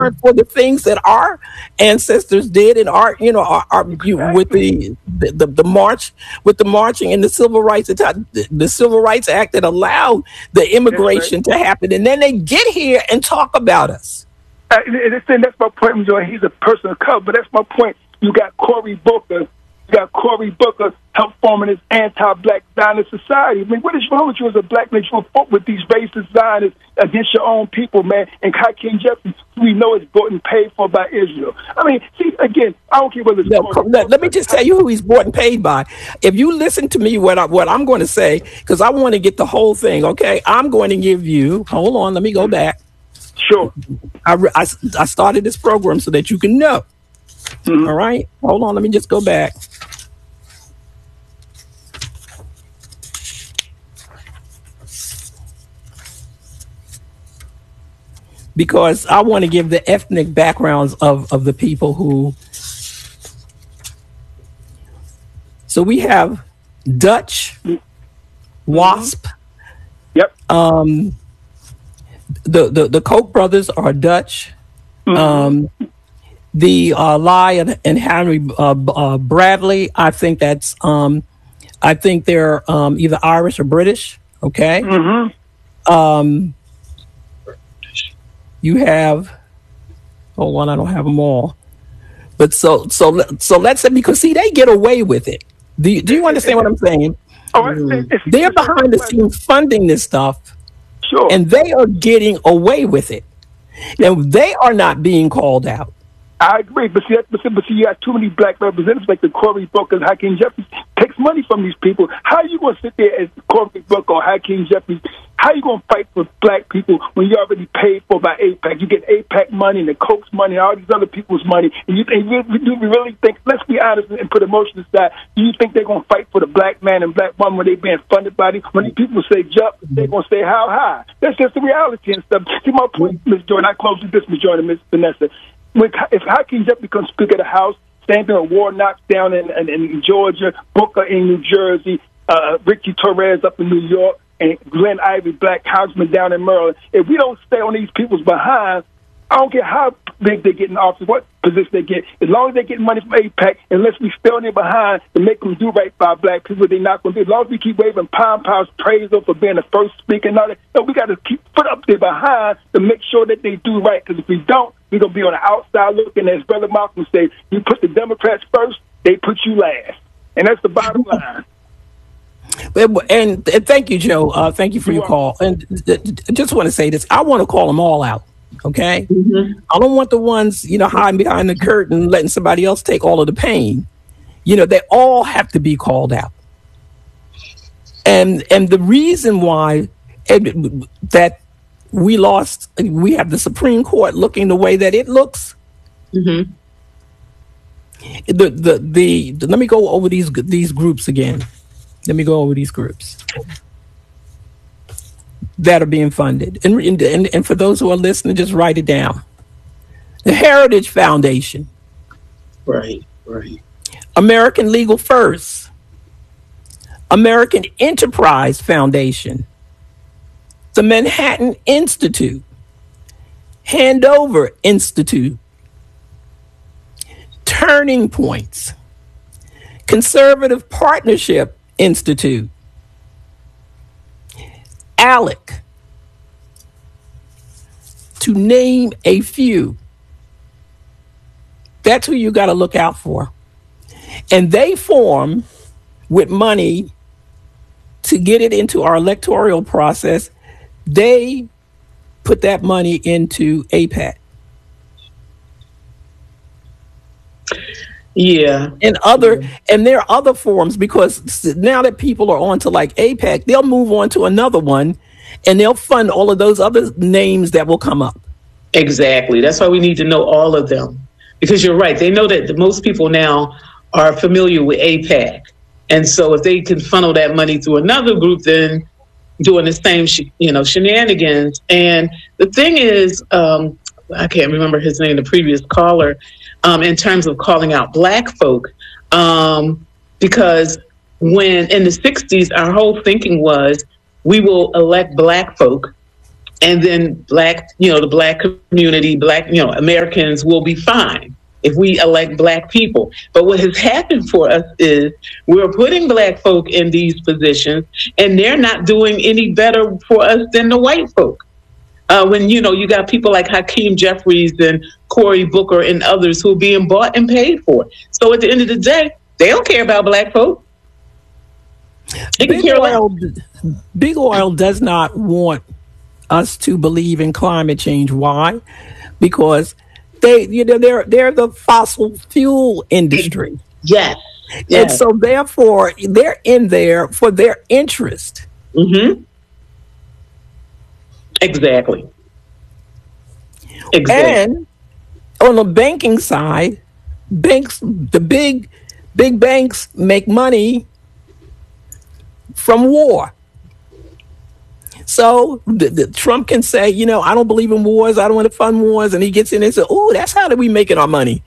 concern for the things that our ancestors did and with the march, with the marching and the Civil Rights Act that allowed the immigration to happen, and then they get here and talk about us. That's my point, Joy. He's a person of color, but that's my point. You got Cory Booker. Help forming this anti-black Zionist society. I mean, what is wrong with you as a black man? You vote with these racist Zionists against your own people, man. And Hakeem Jeffries, we know is bought and paid for by Israel. I mean, see, again, I don't care whether it's... Let me just tell you who he's bought and paid by. If you listen to me, what I'm going to say, because I want to get the whole thing, okay? I'm going to give you... Hold on, let me go back. Sure. I started this program so that you can know. Mm-hmm. All right? Hold on, let me just go back. Because I want to give the ethnic backgrounds of the people who... So we have Dutch, WASP. Yep. The Koch brothers are Dutch. Mm-hmm. The Lai and Henry Bradley, I think that's I think they're either Irish or British. Okay. Mm-hmm. You have, hold on, I don't have them all, but so let's say, because see, they get away with it. Do you understand what I'm saying? They're behind the scenes funding this stuff, sure, and they are getting away with it, and they are not being called out. I agree, but see, you got too many black representatives like the Cory Booker, Hakeem Jeffries takes money from these people. How are you going to sit there as Cory Booker or Hakeem Jeffries? How are you going to fight for black people when you're already paid for by AIPAC? You get AIPAC money and the Koch's money and all these other people's money, and you really think? Let's be honest and put emotion aside. Do you think they're going to fight for the black man and black woman when they're being funded by these? When these people say jump, they're going to say how high? That's just the reality and stuff. See, my point, Ms. Jordan. I close with this, Ms. Jordan, Ms. Vanessa. If Hakeem Jeffries becomes Speaker of the House, same thing with Warnock down in Georgia, Booker in New Jersey, Ricky Torres up in New York, and Glenn Ivey, black congressman down in Maryland. If we don't stay on these people's behind, I don't care how big they get in office, what position they get. As long as they get money from AIPAC, unless we stay on their behind to make them do right by black people, they're not going to do. As long as we keep waving pom-poms, praise them for being the first speaker and all that, no, we got to keep foot up their behind to make sure that they do right. Because if we don't, we're going to be on the outside looking. As Brother Malcolm said, you put the Democrats first, they put you last. And that's the bottom line. And thank you, Joe. Thank you for your call. And I just want to say this. I want to call them all out. Okay. Mm-hmm. I don't want the ones, hiding behind the curtain, letting somebody else take all of the pain. They all have to be called out. And the reason why that we have the Supreme Court looking the way that it looks. Mm-hmm. Let me go over these groups again. Let me go over these groups that are being funded. And for those who are listening, just write it down. The Heritage Foundation. Right. American Legal First. American Enterprise Foundation. The Manhattan Institute. Handover Institute. Turning Points. Conservative Partnership Institute. ALEC, to name a few. That's who you got to look out for. And they form with money to get it into our electoral process. They put that money into AIPAC. Yeah. And there are other forms, because now that people are on to like AIPAC, they'll move on to another one and they'll fund all of those other names that will come up. Exactly. That's why we need to know all of them, because you're right. They know that most people now are familiar with AIPAC. And so if they can funnel that money through another group, then doing the same, shenanigans. And the thing is, I can't remember his name, the previous caller, in terms of calling out black folk, because when in the 60s, our whole thinking was we will elect black folk and then the black community, Americans will be fine if we elect black people. But what has happened for us is we're putting black folk in these positions, and they're not doing any better for us than the white folk. When, you got people like Hakeem Jeffries and Cory Booker and others who are being bought and paid for. So at the end of the day, they don't care about black folk. Big oil does not want us to believe in climate change. Why? Because they're the fossil fuel industry. Yes. And so therefore they're in there for their interest. Mm-hmm. Exactly. And on the banking side, the big banks make money from war. So Trump can say, I don't believe in wars. I don't want to fund wars. And he gets in and says, oh, that's how we making our money.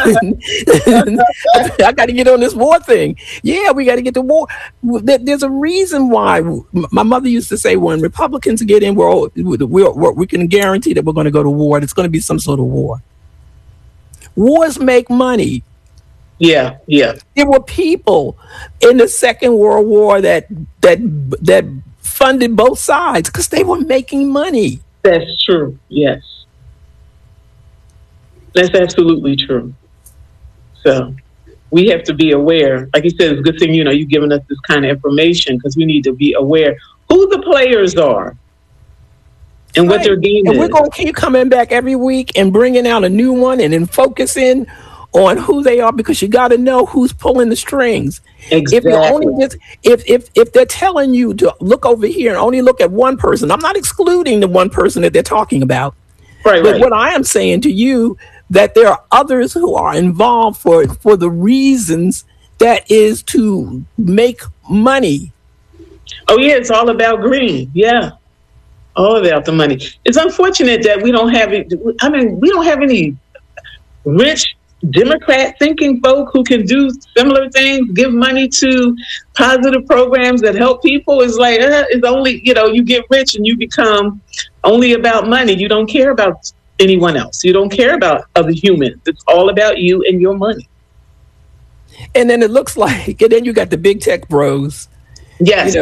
I got to get on this war thing. Yeah, we got to get to war. There's a reason why. My mother used to say, when Republicans get in, we can guarantee that we're going to go to war. It's going to be some sort of war. Wars make money. Yeah. There were people in the Second World War that funded both sides because they were making money. That's true. Yes. That's absolutely true. So we have to be aware. Like you said, it's a good thing, you've given us this kind of information because we need to be aware who the players are and what their game is. And we're going to keep coming back every week and bringing out a new one and then focusing on who they are, because you got to know who's pulling the strings. Exactly. If they're telling you to look over here and only look at one person, I'm not excluding the one person that they're talking about. Right. What I am saying to you, that there are others who are involved for the reasons that is to make money. Oh yeah, it's all about green. Yeah, all about the money. It's unfortunate that we don't have it. I mean, we don't have any rich Democrat thinking folk who can do similar things, give money to positive programs that help people. Is like, it's only, you get rich and you become only about money. You don't care about anyone else. You don't care about other humans. It's all about you and your money. And then it looks like, and then you got the big tech bros. Yes.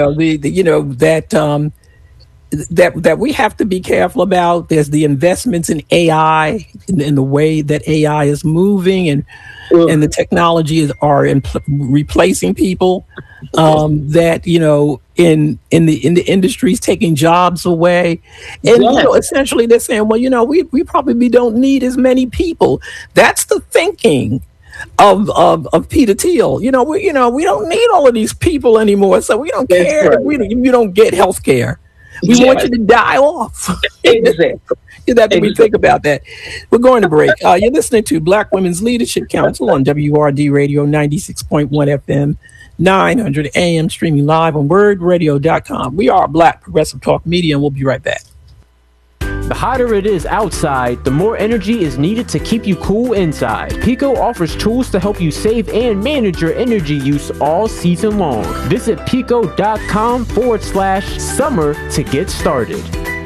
That we have to be careful about. There's the investments in AI, in the way that AI is moving, and the technology are replacing people. That in the industries taking jobs away, and essentially they're saying, well, we probably don't need as many people. That's the thinking of Peter Thiel. We don't need all of these people anymore, so we don't care if you don't get health care. We want you to die off. Exactly. We think about that. We're going to break. You're listening to Black Women's Leadership Council on WRD Radio 96.1 FM, 900 AM, streaming live on wordradio.com. We are Black Progressive Talk Media, and we'll be right back. The hotter it is outside, the more energy is needed to keep you cool inside. Pico offers tools to help you save and manage your energy use all season long. Visit pico.com/summer to get started.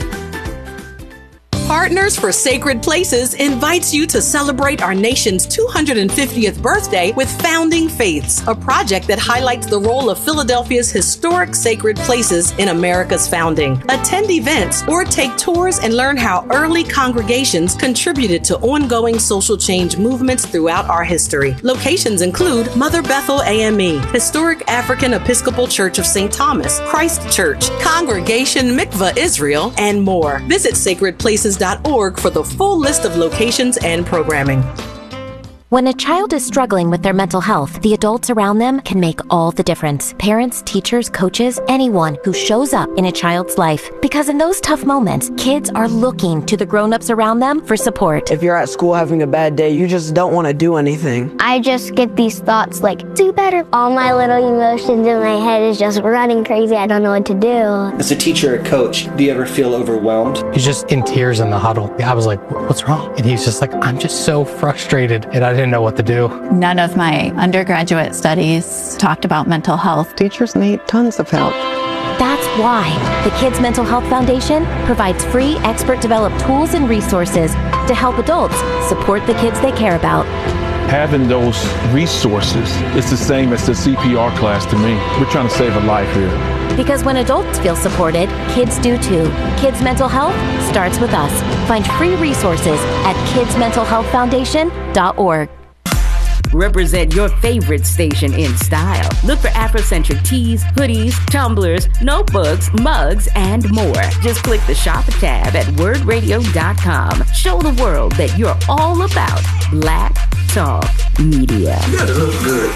Partners for Sacred Places invites you to celebrate our nation's 250th birthday with Founding Faiths, a project that highlights the role of Philadelphia's historic sacred places in America's founding. Attend events or take tours and learn how early congregations contributed to ongoing social change movements throughout our history. Locations include Mother Bethel AME, Historic African Episcopal Church of St. Thomas, Christ Church, Congregation Mikvah Israel, and more. Visit sacredplaces.org for the full list of locations and programming. When a child is struggling with their mental health, the adults around them can make all the difference. Parents, teachers, coaches, anyone who shows up in a child's life. Because in those tough moments, kids are looking to the grown-ups around them for support. If you're at school having a bad day, you just don't want to do anything. I just get these thoughts like, do better. All my little emotions in my head is just running crazy. I don't know what to do. As a teacher or coach, do you ever feel overwhelmed? He's just in tears in the huddle. I was like, what's wrong? And he's just like, I'm just so frustrated. And I didn't know what to do. None of my undergraduate studies talked about mental health. Teachers need tons of help. That's Why? The Kids Mental Health Foundation provides free, expert-developed tools and resources to help adults support the kids they care about. Having those resources is the same as the CPR class to me. We're trying to save a life here. Because when adults feel supported, kids do too. Kids Mental Health starts with us. Find free resources at kidsmentalhealthfoundation.org. Represent your favorite station in style. Look for Afrocentric tees, hoodies, tumblers, notebooks, mugs, and more. Just click the Shop tab at wordradio.com. Show the world that you're all about Black Talk Media. You gotta look good.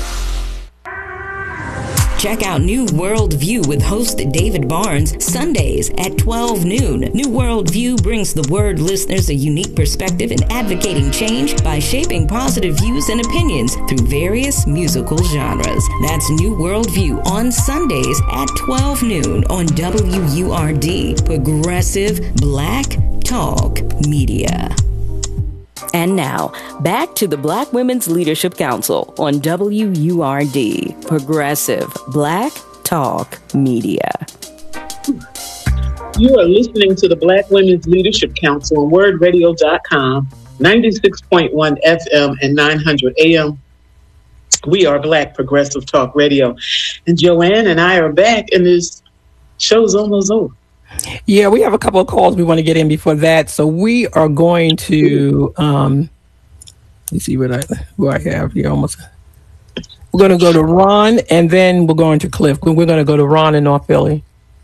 Check out New World View with host David Barnes Sundays at 12 noon. New World View brings the word listeners a unique perspective in advocating change by shaping positive views and opinions through various musical genres. That's New World View on Sundays at 12 noon on WURD, Progressive Black Talk Media. And now, back to the Black Women's Leadership Council on WURD, Progressive Black Talk Media. You are listening to the Black Women's Leadership Council on wordradio.com, 96.1 FM and 900 AM. We are Black Progressive Talk Radio. And Joanne and I are back, and this show's almost over. Yeah, we have a couple of calls we want to get in before that. So we are going to, let's see who I have here almost. We're going to go to Ron, and then we're going to Cliff. We're going to go to Ron in North Philly.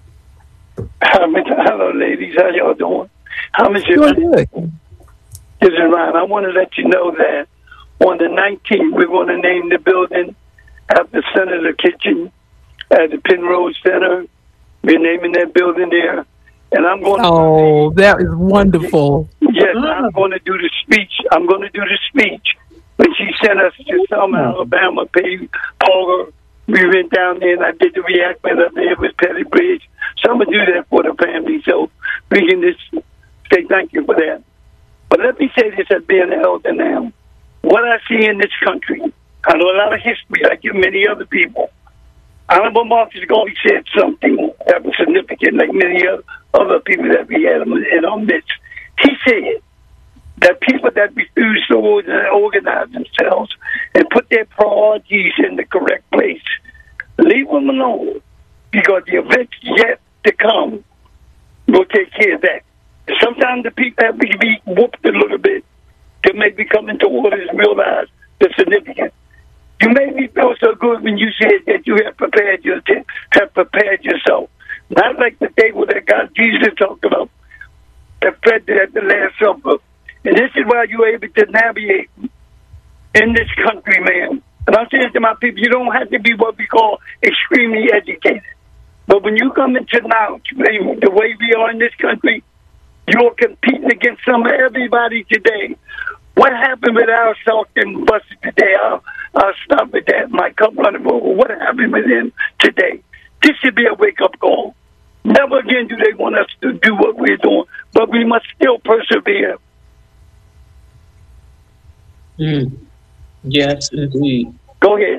Hello, ladies. How y'all doing? How is your good? This is Ron. I want to let you know that on the 19th, we're going to name the building after Senator Kitchen at the Penrose Center. We're naming that building there. And I'm going to... Oh, that is wonderful. Yes, I'm going to do the speech. I'm going to do the speech. When she sent us to Selma, Alabama, paid Paula, we went down there and I did the reenactment up there with Petty Bridge. So I'm going to do that for the family. So we can just say thank you for that. But let me say this as being an elder now. What I see in this country, I know a lot of history like you, many other people. Honorable Marcus Garvey said something that was significant, like many other people that we had in our midst. He said that people that refuse to organize themselves and put their priorities in the correct place, leave them alone, because the events yet to come will take care of that. Sometimes the people have to be whooped a little bit to maybe come into order and realize the significance. You made me feel so good when you said that you have prepared yourself. Not like the table that God Jesus talked about, that fed at the Last Supper. And this is why you're able to navigate in this country, man. And I'm saying to my people, you don't have to be what we call extremely educated. But when you come into knowledge, the way we are in this country, you're competing against everybody today. What happened with Al Sharpton busted today? I'll stop with that. My cup running over. What happened with him today? This should be a wake-up call. Never again do they want us to do what we're doing, but we must still persevere. Yes, indeed. Go ahead.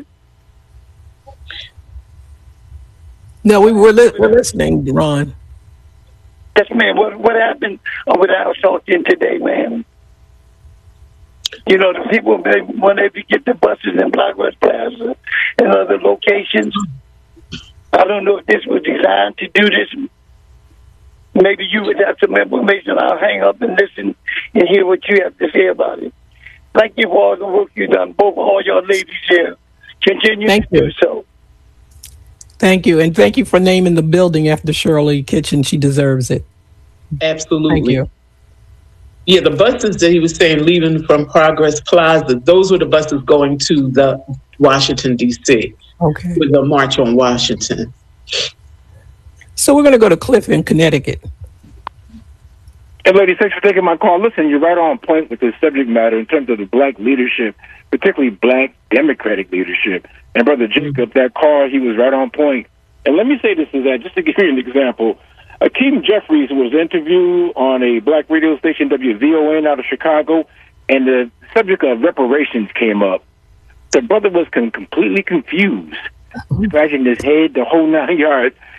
No, we're listening, Ron. Yes, man. What happened with Al Sharpton today, man? You know, the people, whenever you get the buses in Blackwest Plaza and other locations, I don't know if this was designed to do this. Maybe you would have some information. I'll hang up and listen and hear what you have to say about it. Thank you for all the work you've done, both all your ladies here. Continue to do so. Thank you. And thank you for naming the building after Shirley Kitchen. She deserves it. Absolutely. Thank you. Yeah, the buses that he was saying leaving from Progress Plaza, those were the buses going to the Washington, D.C. Okay. With the March on Washington. So we're going to go to Cliff in Connecticut. Hey, ladies, thanks for taking my call. Listen, you're right on point with the subject matter in terms of the black leadership, particularly black Democratic leadership. And Brother Jacob, that call, he was right on point. And let me say this is that, just to give you an example, Akeem Jeffries was interviewed on a black radio station, WVON, out of Chicago, and the subject of reparations came up. The brother was completely confused, scratching his head, the whole 9 yards.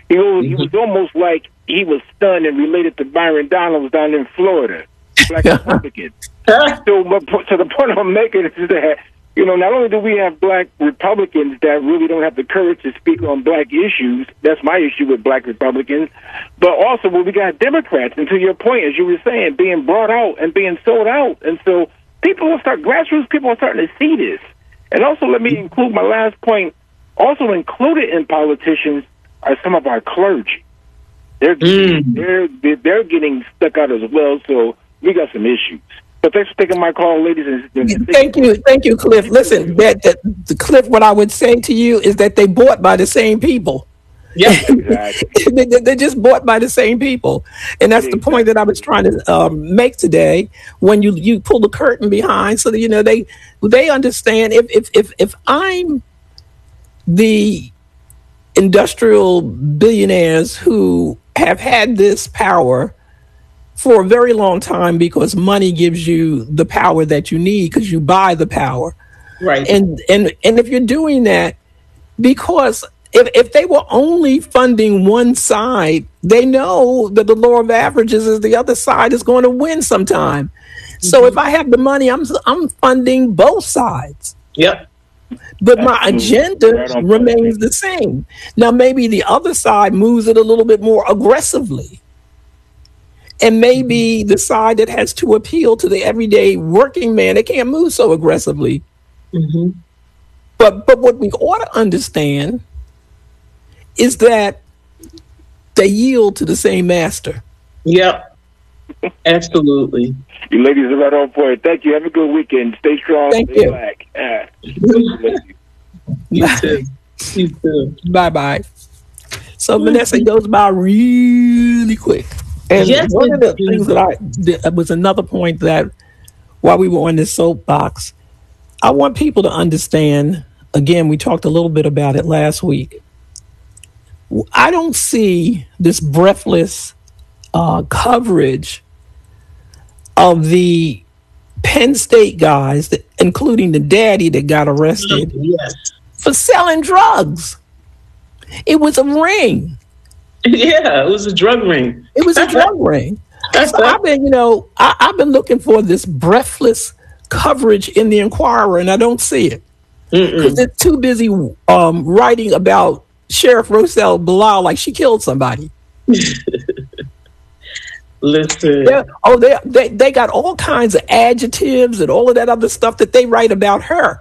He was almost like he was stunned and related to Byron Donalds down in Florida, Black Republican. So to the point I'm making is that, you know, not only do we have Black Republicans that really don't have the courage to speak on Black issues, that's my issue with Black Republicans, but also we got Democrats, and to your point, as you were saying, being brought out and being sold out. And so grassroots people are starting to see this. And also, let me include my last point, also included in politicians are some of our clergy. They're getting stuck out as well, so we got some issues. But thanks for taking my call, ladies and gentlemen. Thank you, Cliff. Listen, the Cliff, what I would say to you is that they bought by the same people. Yeah, exactly. They're just bought by the same people, and that's the point that I was trying to make today. When you pull the curtain behind, so that you know they understand. If I'm the industrial billionaires who have had this power for a very long time, because money gives you the power that you need because you buy the power. Right. And if you're doing that, because if they were only funding one side, they know that the law of averages is the other side is going to win sometime. So if I have the money, I'm funding both sides. Yep. But my agenda remains the same. Now, maybe the other side moves it a little bit more aggressively. And maybe the side that has to appeal to the everyday working man, they can't move so aggressively. Mm-hmm. But what we ought to understand is that they yield to the same master. Yep. Absolutely. You ladies are right on point. Thank you. Have a good weekend. Stay strong. Thank stay you. Black. You too. You too. Bye-bye. So Vanessa goes by really quick. And yes, one of the things that was another point that while we were on this soapbox, I want people to understand, again, we talked a little bit about it last week. I don't see this breathless coverage of the Penn State guys, including the daddy that got arrested for selling drugs. It was a ring. Yeah, it was a drug ring. It was a drug ring. So I've been looking for this breathless coverage in the Inquirer, and I don't see it because they're too busy writing about Sheriff Roselle Bilal like she killed somebody. Listen, they got all kinds of adjectives and all of that other stuff that they write about her.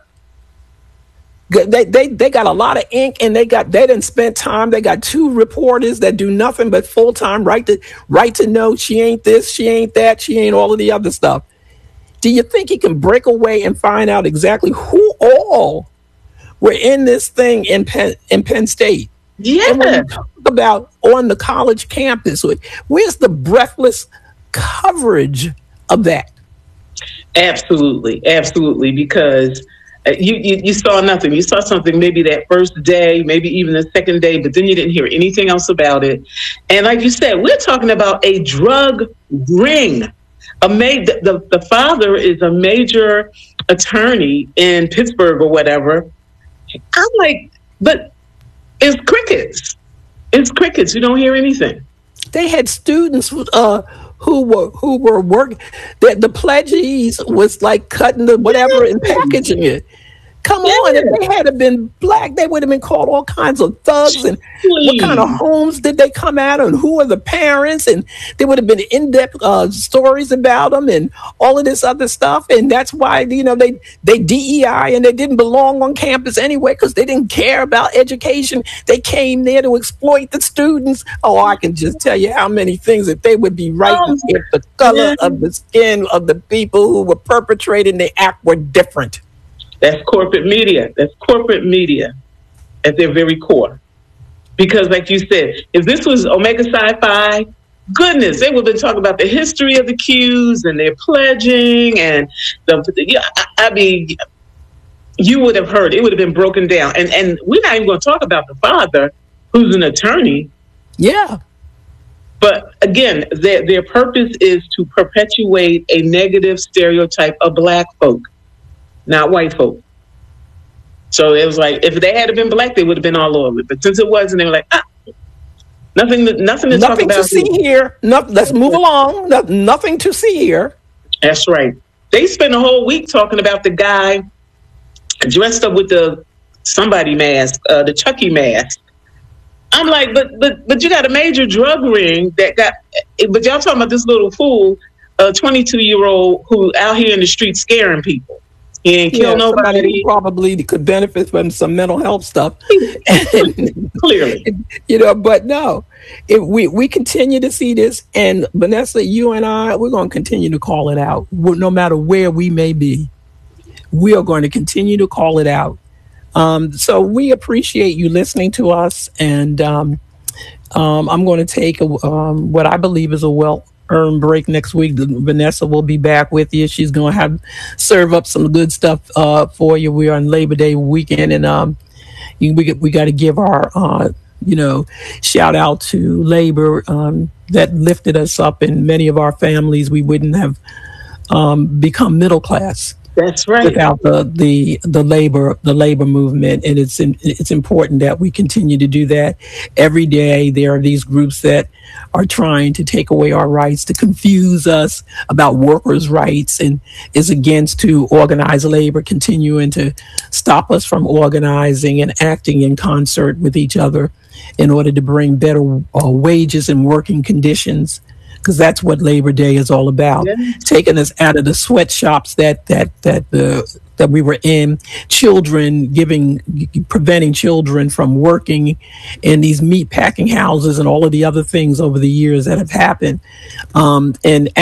They got a lot of ink, and they didn't spend time. They got 2 reporters that do nothing but full time write to know she ain't this, she ain't that, she ain't all of the other stuff. Do you think he can break away and find out exactly who all were in this thing in Penn State? Yeah. And when you talk about on the college campus, where's the breathless coverage of that? Absolutely, because you saw nothing. You saw something maybe that first day, maybe even the second day, but then you didn't hear anything else about it. And like you said, we're talking about a drug ring. The father is a major attorney in Pittsburgh or whatever. I'm like, but it's crickets. It's crickets. You don't hear anything. They had students who were working. The pledgees was like cutting the whatever and packaging it. Come on, if they had been black, they would have been called all kinds of thugs. And what kind of homes did they come out of? And who are the parents? And there would have been in-depth stories about them and all of this other stuff. And that's why, they DEI and they didn't belong on campus anyway because they didn't care about education. They came there to exploit the students. Oh, I can just tell you how many things that they would be writing if the color of the skin of the people who were perpetrating the act were different. That's corporate media. That's corporate media at their very core. Because like you said, if this was Omega Psi Phi, goodness, they would have been talking about the history of the Qs and their pledging and you would have heard. It would have been broken down. And we're not even going to talk about the father, who's an attorney. Yeah. But again, their purpose is to perpetuate a negative stereotype of black folk. Not white folk. So it was like, if they had been black, they would have been all over it. But since it wasn't, they were like, Nothing to talk Nothing about. to see here. Let's move along. Nothing to see here. That's right. They spent a whole week talking about the guy dressed up with the somebody mask, the Chucky mask. I'm like, but you got a major drug ring that got. But y'all talking about this little fool, a 22-year-old who out here in the street scaring people. He ain't kill nobody. Somebody who probably could benefit from some mental health stuff. Clearly. But no, we continue to see this. And Vanessa, you and I, we're going to continue to call it out. No matter where we may be, we are going to continue to call it out. So we appreciate you listening to us. And I'm going to take what I believe is a well-earned break next week. Vanessa will be back with you. She's going to serve up some good stuff for you. We are on Labor Day weekend, and we got to give our shout out to labor that lifted us up. In many of our families, we wouldn't have become middle class. That's right. Without the labor movement, and it's important that we continue to do that. Every day there are these groups that are trying to take away our rights, to confuse us about workers' rights, and is against to organize labor, continuing to stop us from organizing and acting in concert with each other in order to bring better wages and working conditions. Because that's what Labor Day is all about, taking us out of the sweatshops that we were in, preventing children from working in these meat packing houses and all of the other things over the years that have happened. And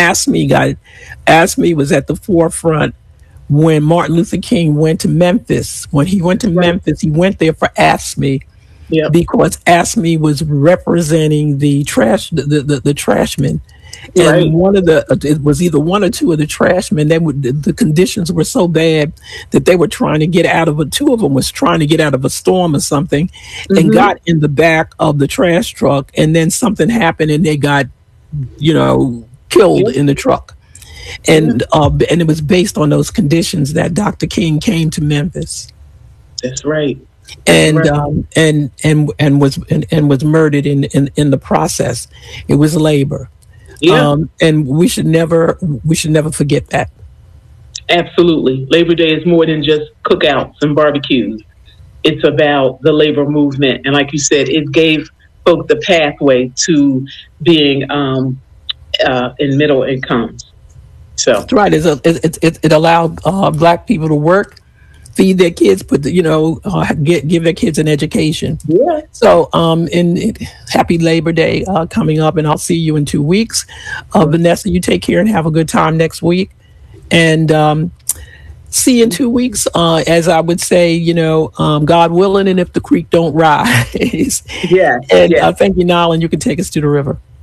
AFSCME was at the forefront when Martin Luther King went to Memphis. When he went to Memphis, he went there for AFSCME. Yep. Because AFSCME was representing the trashmen, and it was either one or two of the trashmen. The conditions were so bad that they were trying to get out of two of them was trying to get out of a storm or something, and got in the back of the trash truck, and then something happened, and they got, killed in the truck, and it was based on those conditions that Dr. King came to Memphis. That's right. And was murdered in the process. It was labor. Yeah. And we should never forget that. Absolutely. Labor Day is more than just cookouts and barbecues. It's about the labor movement, and like you said, it gave folk the pathway to being in middle incomes. So that's right. It allowed Black people to work, feed their kids, give their kids an education. Yeah. So, happy Labor Day coming up, and I'll see you in 2 weeks. Vanessa, you take care and have a good time next week, and see you in 2 weeks. As I would say, God willing, and if the creek don't rise. Yeah. And thank you, Niall, and you can take us to the river.